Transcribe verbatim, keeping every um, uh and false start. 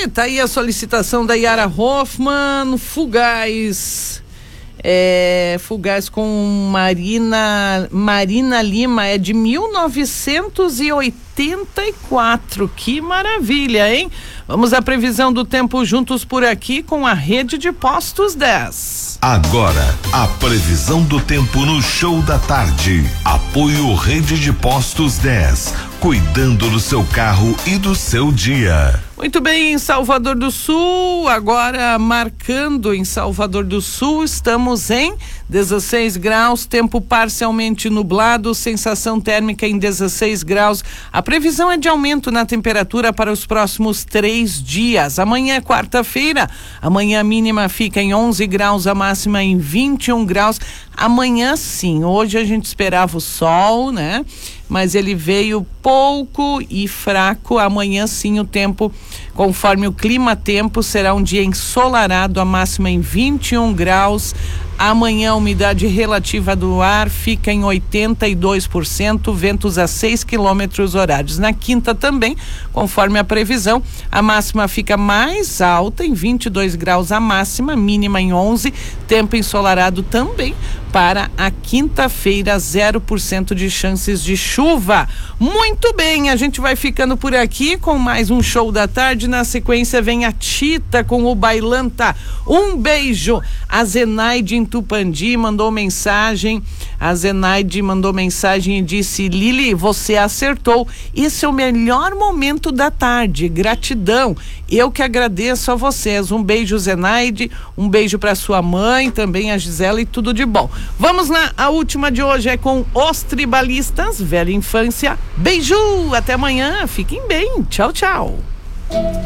aí, tá aí a solicitação da Yara Hoffman, Fugaz. É, Fugaz com Marina, Marina Lima, é de mil novecentos e oitenta e quatro. Que maravilha, hein? Vamos à previsão do tempo juntos por aqui com a Rede de Postos dez. Agora, a previsão do tempo no Show da Tarde. Apoio Rede de Postos dez. Cuidando do seu carro e do seu dia. Muito bem, em Salvador do Sul, agora marcando em Salvador do Sul, estamos em dezesseis graus, tempo parcialmente nublado, sensação térmica em dezesseis graus. A previsão é de aumento na temperatura para os próximos três dias. Amanhã é quarta-feira, amanhã a mínima fica em onze graus, a máxima em vinte e um graus. Amanhã sim, hoje a gente esperava o sol, né? Mas ele veio pouco e fraco. Amanhã sim o tempo, conforme o clima-tempo, será um dia ensolarado, a máxima em vinte e um graus. Amanhã a umidade relativa do ar fica em oitenta e dois por cento, ventos a seis quilômetros horários. Na quinta também, conforme a previsão, a máxima fica mais alta, em vinte e dois graus a máxima, mínima em onze, tempo ensolarado também para a quinta-feira, zero por cento de chances de chuva. Muito bem, a gente vai ficando por aqui com mais um Show da Tarde. Na sequência vem a Tita com o Bailanta. Um beijo. A Zenaide em Tupandi mandou mensagem. A Zenaide mandou mensagem e disse: Lili, você acertou. Esse é o melhor momento da tarde. Gratidão. Eu que agradeço a vocês. Um beijo, Zenaide. Um beijo para sua mãe, também a Gisela, e tudo de bom. Vamos lá, a última de hoje é com Os Tribalistas, Velha Infância. Beijo, até amanhã, fiquem bem, tchau, tchau.